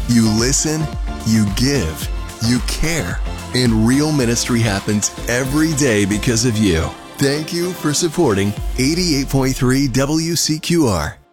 You listen, you give, you care. And real ministry happens every day because of you. Thank you for supporting 88.3 WCQR.